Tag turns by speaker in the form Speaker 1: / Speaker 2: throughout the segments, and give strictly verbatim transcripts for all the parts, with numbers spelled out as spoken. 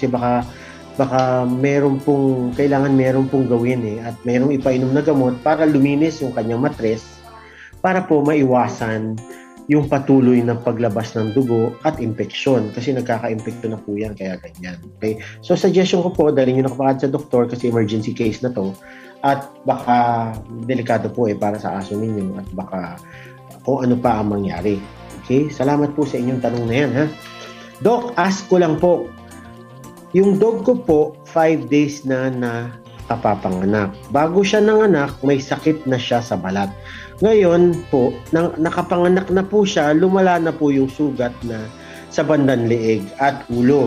Speaker 1: kasi baka baka meron pong kailangan meron pong gawin eh at merong ipainom na gamot para luminis yung kanyang matres para po maiwasan yung patuloy na paglabas ng dugo at infeksyon kasi nagkaka-impekto na po yan kaya ganyan. Okay? So suggestion ko po, dahil nyo nakapagad sa doktor kasi emergency case na to at baka delikado po eh para sa aso ninyo at baka kung ano pa ang mangyari. Okay? Salamat po sa inyong tanong na yan. Ha? Doc, ask ko lang po, yung dog ko po, five days na na kapapanganak. Bago siya nanganak, may sakit na siya sa balat. Ngayon po, nang, nakapanganak na po siya, lumala na po yung sugat na sa bandang leeg at ulo.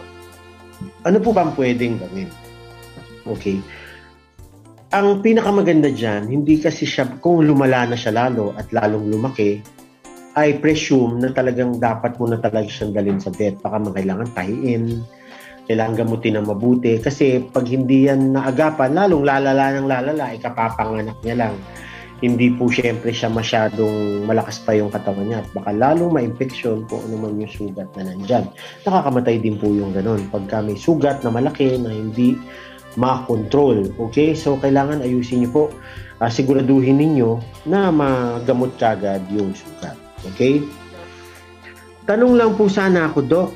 Speaker 1: Ano po bang pwedeng gawin? Okay. Ang pinakamaganda dyan, hindi kasi siya, kung lumala na siya lalo at lalong lumaki, I presume na talagang dapat mo na talaga siyang dalhin sa vet. Baka magkailangan tahiin, kailangan gamutin ng mabuti. Kasi pag hindi yan naagapan, lalong lalala ng lalala, ikapapanganak niya lang. Hindi po syempre siya masyadong malakas pa yung katawan niya. At baka lalong ma-infection po ano man yung sugat na nandyan. Nakakamatay din po yung ganun. Pagka may sugat na malaki na hindi ma-control. Okay? So, kailangan ayusin niyo po. Uh, siguraduhin ninyo na magamot kagad yung sugat. Okay? Tanong lang po sana ako, Doc.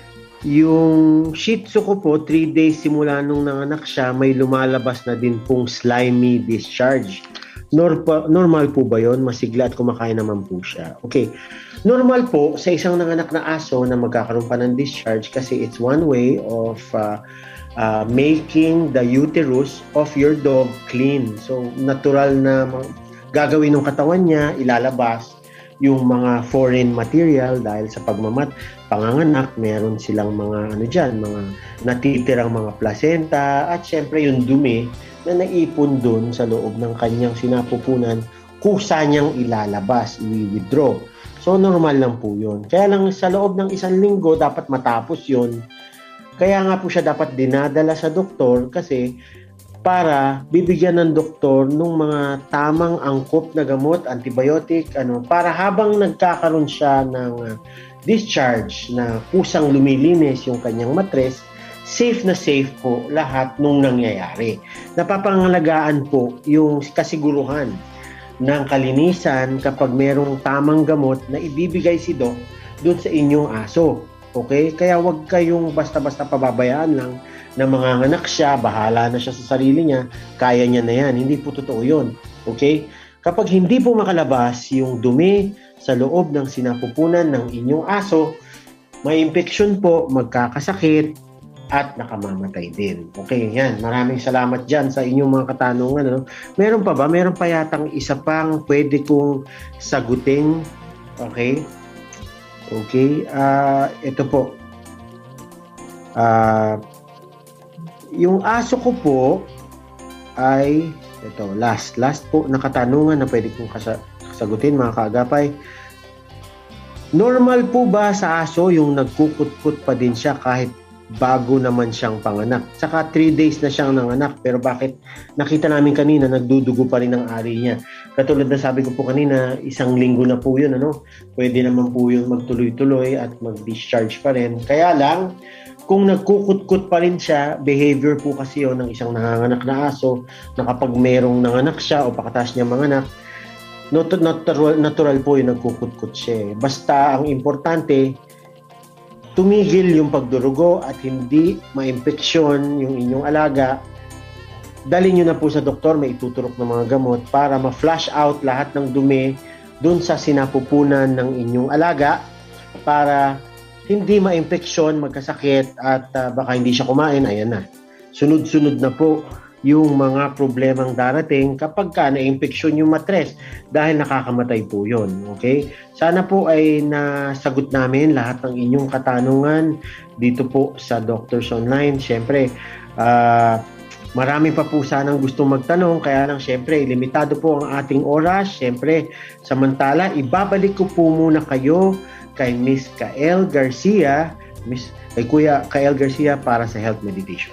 Speaker 1: Yung Shih Tzu ko po, three days simula nung nanganak siya, may lumalabas na din pong slimy discharge. Nor pa, normal po ba yun? Masigla at kumakain naman po siya. Okay. Normal po sa isang nanganak na aso na magkakaroon pa ng discharge kasi it's one way of uh, uh, making the uterus of your dog clean. So, natural na gagawin ng katawan niya, ilalabas yung mga foreign material dahil sa pagmamat, panganganak, meron silang mga ano dyan, mga natitirang mga placenta at syempre yung dumi na naipon dun sa loob ng kanyang sinapupunan, kusa niyang ilalabas, i-withdraw. So normal lang po yun. Kaya lang sa loob ng isang linggo, dapat matapos yun. Kaya nga po siya dapat dinadala sa doktor kasi para bibigyan ng doktor ng mga tamang angkop na gamot, antibiotic, ano, para habang nagkakaroon siya ng uh, discharge na kusang lumilinis yung kanyang matres, safe na safe po lahat nung nangyayari. Napapangalagaan po yung kasiguruhan ng kalinisan kapag merong tamang gamot na ibibigay si Doc doon sa inyong aso. Okay? Kaya wag kayong basta-basta pababayaan lang na manganganak siya, bahala na siya sa sarili niya, kaya niya na yan. Hindi po totoo yun. Okay? Kapag hindi po makalabas yung dumi sa loob ng sinapupunan ng inyong aso, may infection po, magkakasakit, at nakamamatay din. Okay, yan. Maraming salamat dyan sa inyong mga katanungan. Ano? Meron pa ba? Meron pa yatang isa pang pwede kong sagutin. Okay? Okay. Uh, ito po. Ah... Uh, Yung aso ko po ay, ito, last, last po na katanungan na pwede kong kasagutin mga kaagapay. Normal po ba sa aso yung nagkukut-kut pa din siya kahit bago naman siyang panganak? Saka three days na siyang nanganak, pero bakit nakita namin kanina nagdudugo pa rin ang ari niya? Katulad na sabi ko po kanina, isang linggo na po yun, ano? Pwede naman po yun magtuloy-tuloy at mag-discharge pa rin. Kaya lang, kung nagkukut-kut pa rin siya, behavior po kasi yun ng isang nanganganak na aso na kapag merong nanganak siya o pakatas niya manganak, natural, natural po yung nagkukut-kut siya. Basta ang importante, tumigil yung pagdurugo at hindi ma-infeksyon yung inyong alaga, dalhin nyo na po sa doktor, may ituturok ng mga gamot para ma-flush out lahat ng dumi dun sa sinapupunan ng inyong alaga para hindi ma-infeksyon, magkasakit at uh, baka hindi siya kumain. Ayan na. Sunod-sunod na po yung mga problemang darating kapag ka na-infeksyon yung matres dahil nakakamatay po yun. Okay? Sana po ay nasagot namin lahat ng inyong katanungan dito po sa Doctors Online. Siyempre, uh, marami pa po sanang gustong magtanong, kaya lang siyempre, limitado po ang ating oras. Siyempre, samantala, ibabalik ko po muna kayo kay Miss Kael Garcia, Miss, kay Kuya Kael Garcia para sa Health Meditation.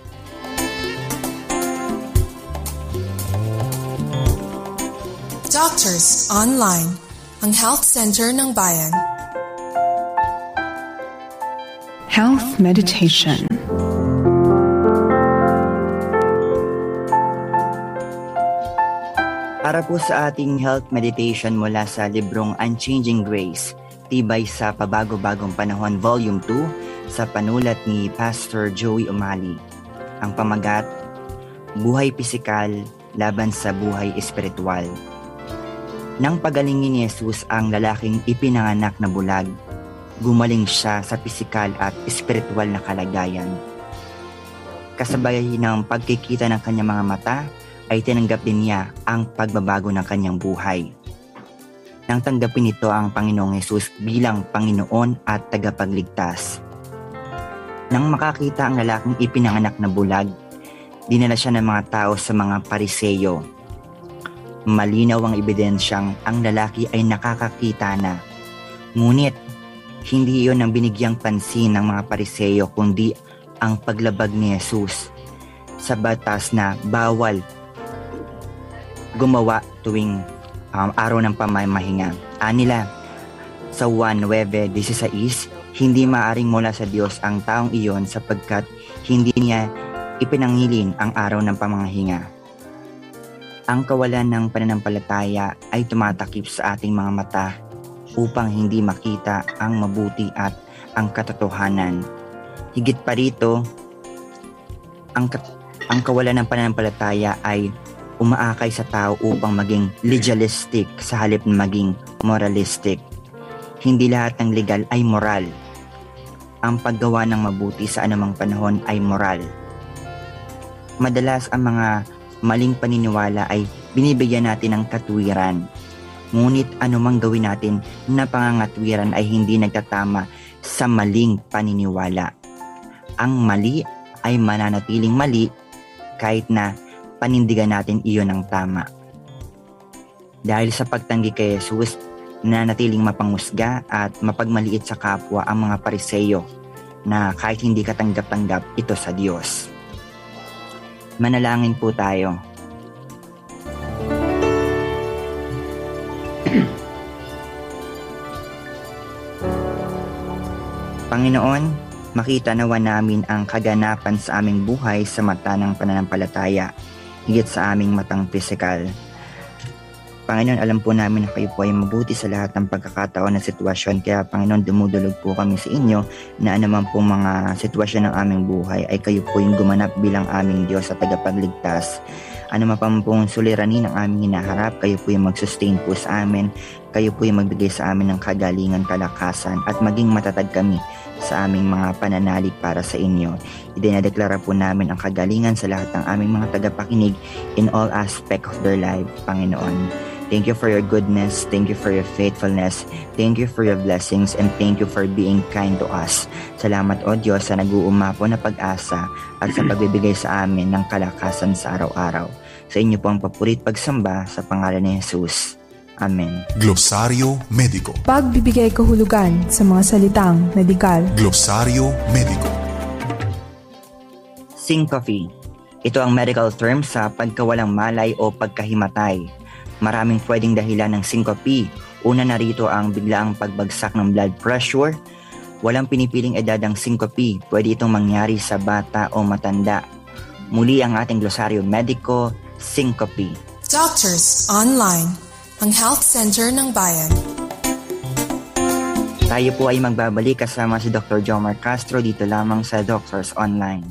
Speaker 2: Doctors Online, ang Health Center ng Bayan.
Speaker 3: Health Meditation. Para po sa ating health meditation mula sa librong Unchanging Grace, Tibay sa Pabago-Bagong Panahon Volume two sa panulat ni Pastor Joey Umali. Ang pamagat, Buhay Pisikal laban sa Buhay Espiritual. Nang pagalingin ni Jesus ang lalaking ipinanganak na bulag, gumaling siya sa pisikal at espiritual na kalagayan. Kasabay ng pagkikita ng kanyang mga mata, ay tinanggap din niya ang pagbabago ng kanyang buhay. Nang tanggapin nito ang Panginoong Hesus bilang Panginoon at tagapagligtas. Nang makakita ang lalaking ipinanganak na bulag, dinala siya ng mga tao sa mga Pariseyo. Malinaw ang ebidensyang ang lalaki ay nakakakita na. Ngunit, hindi iyon ang binigyang pansin ng mga Pariseyo kundi ang paglabag ni Jesus sa batas na bawal gumawa tuwing um, araw ng pamamahinga. Anila, sa one nueve dieciséis, hindi maaring mula sa Diyos ang taong iyon sapagkat hindi niya ipinangilin ang araw ng pamamahinga. Ang kawalan ng pananampalataya ay tumatakip sa ating mga mata upang hindi makita ang mabuti at ang katotohanan. Higit pa rito, ang, ang kawalan ng pananampalataya ay umaakay sa tao upang maging legalistic sa halip na maging moralistic. Hindi lahat ng legal ay moral. Ang paggawa ng mabuti sa anumang panahon ay moral. Madalas ang mga maling paniniwala ay binibigyan natin ng katwiran. Ngunit anumang gawin natin na pangangatwiran ay hindi nagtatama sa maling paniniwala. Ang mali ay mananatiling mali kahit na panindigan natin iyon ang tama. Dahil sa pagtanggi kay Jesus, nanatiling mapangusga at mapagmaliit sa kapwa ang mga Pariseyo na kahit hindi katanggap-tanggap ito sa Diyos. Manalangin po tayo. Panginoon, makita nawa namin ang kaganapan sa aming buhay sa mata ng pananampalataya, higit sa aming matang pisikal. Panginoon, alam po namin na kayo po ay mabuti sa lahat ng pagkakataon na sitwasyon. Kaya Panginoon, dumudulog po kami sa inyo na anuman po mga sitwasyon ng aming buhay ay kayo po yung gumanap bilang aming Diyos at tagapagligtas. Anuman pa pong suliranin ang aming hinaharap, kayo po yung mag-sustain po sa amin. Kayo po yung magbigay sa amin ng kagalingan, kalakasan at maging matatag kami sa aming mga pananalig para sa inyo. Idinadeklara po namin ang kagalingan sa lahat ng aming mga tagapakinig in all aspect of their life, Panginoon. Thank you for your goodness, thank you for your faithfulness, thank you for your blessings, and thank you for being kind to us. Salamat o Diyos sa nag-uumapo na pag-asa at sa pagbibigay sa amin ng kalakasan sa araw-araw. Sa inyo po ang papurit pagsamba sa pangalan ni Jesus. Amen.
Speaker 4: Glosaryo Mediko.
Speaker 2: Pagbibigay kahulugan sa mga salitang medikal.
Speaker 4: Glosaryo Mediko.
Speaker 3: Syncope. Ito ang medical term sa pagkawalang malay o pagkahimatay. Maraming pwedeng dahilan ng syncope. Una na rito ang biglaang pagbagsak ng blood pressure. Walang pinipiling edad ang syncope. Pwede itong mangyari sa bata o matanda. Muli ang ating glosaryo mediko, syncope.
Speaker 2: Doctors Online, ang health center ng bayan.
Speaker 3: Tayo po ay magbabalik kasama si Doctor Jomar Castro dito lamang sa Doctors Online.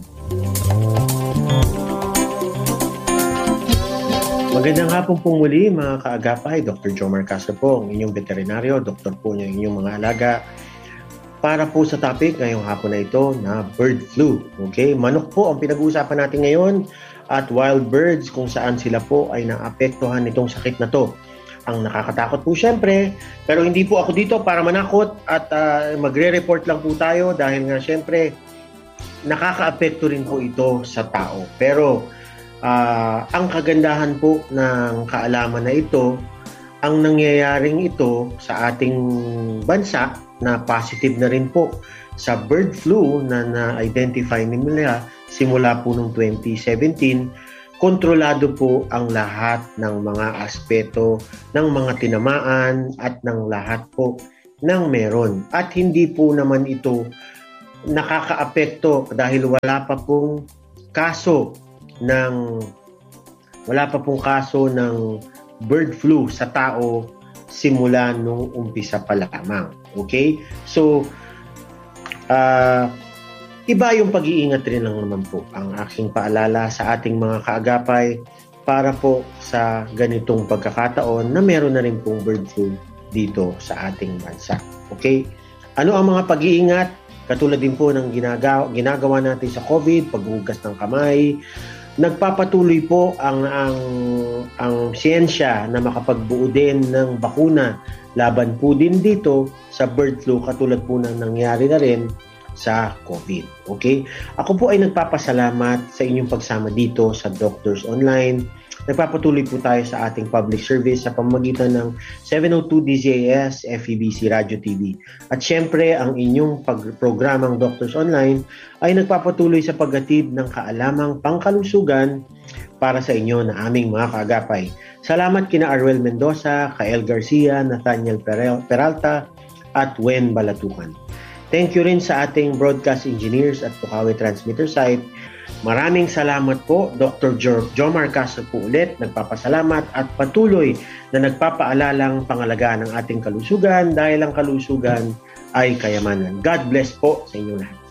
Speaker 1: Magandang hapon po muli mga kaagapay. Doctor Jomar Castro po, ang inyong veterinaryo, doktor po niya inyong mga alaga. Para po sa topic ngayong hapon na ito na bird flu. Okay, manok po ang pinag-uusapan natin ngayon at wild birds kung saan sila po ay naapektuhan nitong sakit na to. Ang nakakatakot po syempre, pero hindi po ako dito para manakot at uh, magre-report lang po tayo dahil nga syempre nakakaapekto rin po ito sa tao. Pero Uh, ang kagandahan po ng kaalaman na ito, ang nangyayaring ito sa ating bansa na positive na rin po sa bird flu na na-identify nila simula po noong twenty seventeen, kontrolado po ang lahat ng mga aspeto ng mga tinamaan at ng lahat po ng meron. At hindi po naman ito nakakaapekto dahil wala pa pong kaso ng wala pa pong kaso ng bird flu sa tao simula nung umpisa pa lamang. Okay? So, uh, iba yung pag-iingat rin lang naman po ang aking paalala sa ating mga kaagapay para po sa ganitong pagkakataon na meron na rin pong bird flu dito sa ating bansa. Okay? Ano ang mga pag-iingat? Katulad din po ng ginagawa, ginagawa natin sa COVID, paghugas ng kamay. Nagpapatuloy po ang ang ang siyensya na makapagbuo din ng bakuna laban po din dito sa bird flu katulad po ng nangyari na rin sa COVID. Okay? Ako po ay nagpapasalamat sa inyong pagsama dito sa Doctors Online. Nagpapatuloy po tayo sa ating public service sa pamamagitan ng seven oh two D Z A S, F E B C Radio T V. At syempre, ang inyong pag- programang Doctors Online ay nagpapatuloy sa paghatid ng kaalamang pangkalusugan para sa inyo na aming mga kaagapay. Salamat kina Arwel Mendoza, Kael Garcia, Nathaniel Peralta, at Wen Balatukan. Thank you rin sa ating broadcast engineers at Pukawi Transmitter site. Maraming salamat po, Doctor Jo- Jomar Castro po ulit, nagpapasalamat at patuloy na nagpapaalalang pangalagaan ng ating kalusugan dahil ang kalusugan ay kayamanan. God bless po sa inyo lahat.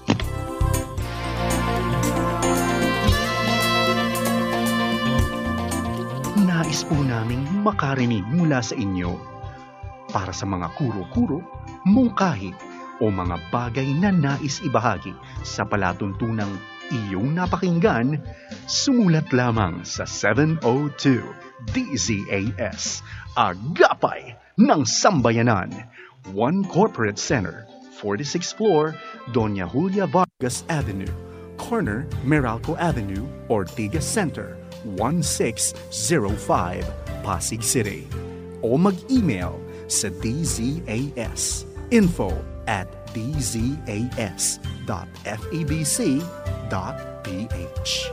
Speaker 5: Nais po naming makarinig mula sa inyo para sa mga kuro-kuro, mungkahi o mga bagay na nais ibahagi sa palatuntunang iyong napakinggan, sumulat lamang sa seven oh two D Z A S, Agapay ng Sambayanan, One Corporate Center, forty-sixth floor, Doña Julia Vargas Avenue, corner Meralco Avenue, Ortigas Center, one six zero five, Pasig City. O mag-email sa D Z A S info at d z a s dot f e b c dot p h.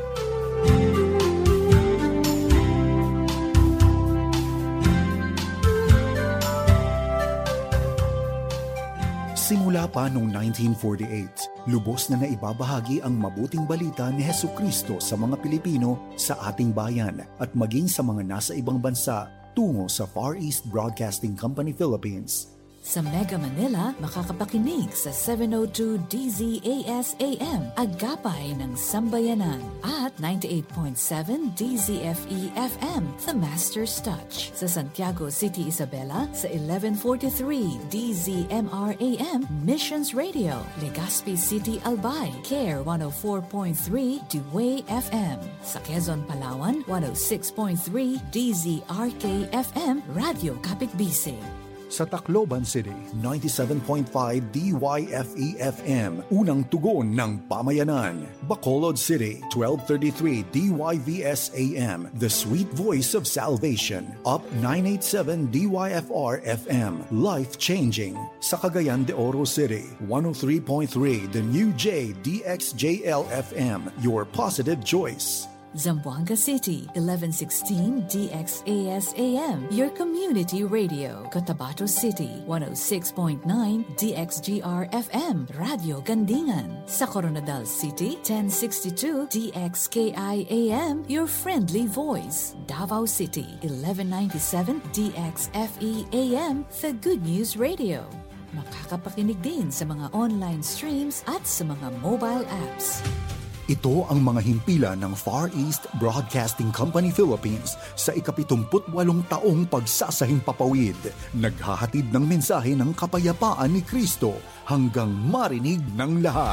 Speaker 4: Simula pa noong nineteen forty-eight, lubos na naibabahagi ang mabuting balita ni Hesukristo sa mga Pilipino sa ating bayan at maging sa mga nasa ibang bansa tungo sa Far East Broadcasting Company Philippines.
Speaker 6: Sa Mega Manila, makakapakinig sa seven oh two D Z A S A M, Agapay ng Sambayanan, at ninety-eight point seven D Z F E F M, The Master's Touch. Sa Santiago City, Isabela, sa eleven forty-three D Z M R A M, Missions Radio. Legazpi City, Albay, Care one oh four point three Dewey F M. Sa Quezon, Palawan, one oh six point three D Z R K F M, Radio Kapitbisig.
Speaker 4: Sa Tacloban City, ninety-seven point five D Y F E F M, unang tugon ng pamayanan. Bacolod City, twelve thirty-three D Y V S A M, the sweet voice of salvation. Up nine eighty-seven D Y F R F M, life-changing. Sa Cagayan de Oro City, one oh three point three The New J D X J L F M, your positive choice.
Speaker 6: Zamboanga City, eleven sixteen D X A S A M, your community radio. Cotabato City, one oh six point nine D X G R F M, Radio Gandingan. Sa Coronadal City, ten sixty-two D X K I A M, your friendly voice. Davao City, eleven ninety-seven D X F E A M, The Good News Radio. Makakapakinig din sa mga online streams at sa mga mobile apps.
Speaker 4: Ito ang mga himpilan ng Far East Broadcasting Company Philippines sa ikapitumput walong taong pagsasahing papawid. Naghahatid ng mensahe ng kapayapaan ni Kristo hanggang marinig ng lahat.